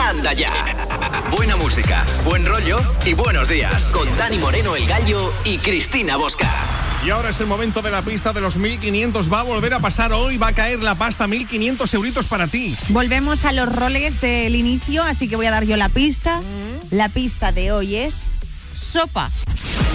Anda ya. Buena música, buen rollo y buenos días. Con Dani Moreno, El Gallo y Cristina Bosca. Y ahora es el momento de la pista de los 1.500. Va a volver a pasar hoy, va a caer la pasta, 1.500 euritos para ti. Volvemos a los roles del inicio, así que voy a dar yo la pista. La pista de hoy es sopa.